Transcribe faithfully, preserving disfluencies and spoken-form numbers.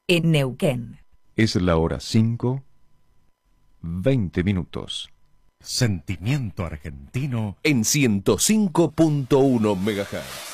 en Neuquén. Es la hora cinco, veinte minutos. Sentimiento argentino en ciento cinco punto uno megahertz.